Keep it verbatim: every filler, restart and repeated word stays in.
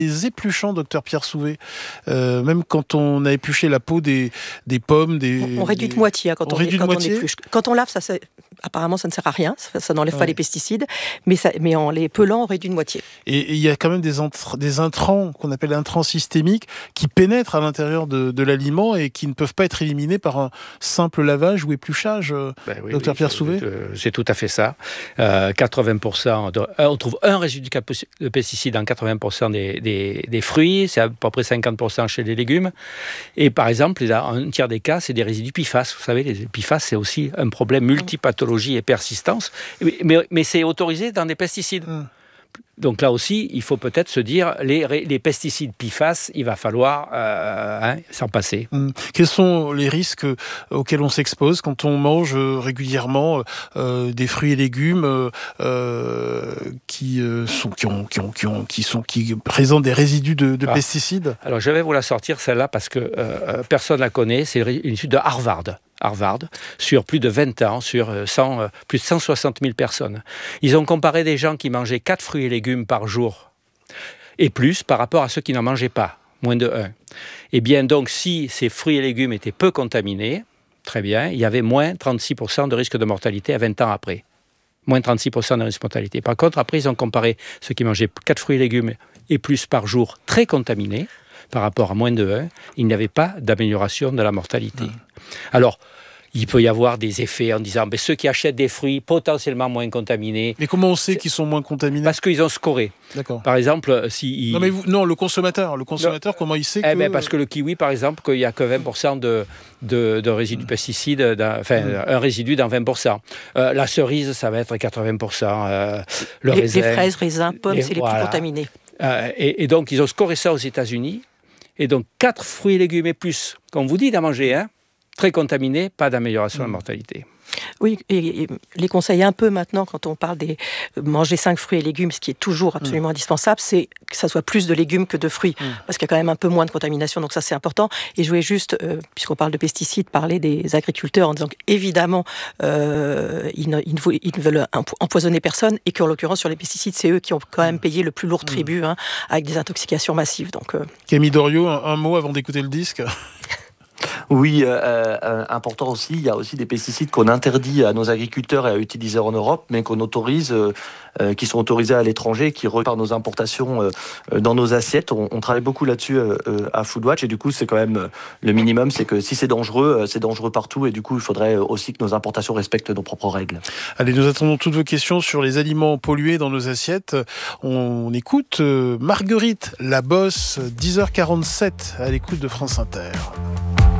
les épluchants, docteur Pierre Souvé, euh, même quand on a épluché la peau des, des pommes, des... On, on réduit des... de moitié hein, quand, on, on, réduit quand de on moitié épluche. Quand on lave, ça, ça, apparemment, ça ne sert à rien, ça, ça n'enlève ouais. pas les pesticides, mais, ça, mais en les pelant, on réduit de moitié. Et il y a quand même des, entr- des intrants, qu'on appelle intrants systémiques, qui pénètrent à l'intérieur de, de l'aliment et qui ne peuvent pas être éliminés par un simple lavage ou épluchage, ben oui, docteur oui, Pierre Souvé. C'est tout à fait ça. Euh, quatre-vingts pour cent de, on trouve un résidu de pesticides dans quatre-vingts pour cent des, des, des fruits, c'est à peu près cinquante pour cent chez les légumes. Et par exemple, un tiers des cas, c'est des résidus P F A S. Vous savez, les P F A S, c'est aussi un problème multipathologie et persistance. Mais, mais, mais c'est autorisé dans des pesticides. Hum. Donc là aussi, il faut peut-être se dire, les, les pesticides P F A S, il va falloir euh, hein, s'en passer. Hum. Quels sont les risques auxquels on s'expose quand on mange régulièrement euh, des fruits et légumes euh, qui, euh, sont, qui, ont, qui, ont, qui, ont, qui, sont, qui présentent des résidus de, de ah. pesticides? Alors je vais vous la sortir celle-là parce que euh, personne ne la connaît. C'est une étude de Harvard. Harvard, sur plus de vingt ans, sur cent, euh, plus de cent soixante mille personnes. Ils ont comparé des gens qui mangeaient quatre fruits et légumes par jour et plus par rapport à ceux qui n'en mangeaient pas, moins de un. Et bien donc, si ces fruits et légumes étaient peu contaminés, très bien, il y avait moins trente-six pour cent de risque de mortalité à vingt ans après. Moins trente-six pour cent de risque de mortalité. Par contre, après, ils ont comparé ceux qui mangeaient quatre fruits et légumes et plus par jour, très contaminés, par rapport à moins de un, il n'y avait pas d'amélioration de la mortalité. Mmh. Alors, il peut y avoir des effets en disant ben, ceux qui achètent des fruits potentiellement moins contaminés. Mais comment on sait qu'ils sont moins contaminés? Parce qu'ils ont scoré. D'accord. Par exemple, si ils... non, mais vous, non, le consommateur, le consommateur, non. Comment il sait eh que ben, parce que le kiwi, par exemple, qu'il n'y a que vingt pour cent de, de, de résidus de pesticides, enfin mmh. un résidu dans vingt pour cent. Euh, la cerise, ça va être quatre-vingts pour cent. Euh, le les, raisin, les fraises, raisins, pommes, et c'est voilà. les plus contaminés. Euh, et, et donc, ils ont scoré ça aux États-Unis. Et donc, quatre fruits et légumes et plus, qu'on vous dit d'en manger, hein, très contaminés, pas d'amélioration mmh. de la mortalité. Oui, et, et les conseils un peu maintenant, quand on parle de manger cinq fruits et légumes, ce qui est toujours absolument mmh. indispensable, c'est que ça soit plus de légumes que de fruits, mmh. parce qu'il y a quand même un peu moins de contamination, donc ça c'est important. Et je voulais juste, euh, puisqu'on parle de pesticides, parler des agriculteurs en disant qu'évidemment, euh, ils, ne, ils, ne, ils ne veulent empoisonner personne, et qu'en l'occurrence sur les pesticides, c'est eux qui ont quand même payé le plus lourd tribut, hein, avec des intoxications massives. Donc, euh... Camille Doriot, un, un mot avant d'écouter le disque. Oui, euh, euh, important aussi, il y a aussi des pesticides qu'on interdit à nos agriculteurs et à utiliser en Europe, mais qu'on autorise, euh, euh, qui sont autorisés à l'étranger, qui repart nos importations euh, dans nos assiettes. On, on travaille beaucoup là-dessus euh, à Foodwatch, et du coup, c'est quand même le minimum, c'est que si c'est dangereux, c'est dangereux partout, et du coup, il faudrait aussi que nos importations respectent nos propres règles. Allez, nous attendons toutes vos questions sur les aliments pollués dans nos assiettes. On écoute euh, Marguerite, la bosse, dix heures quarante-sept, à l'écoute de France Inter.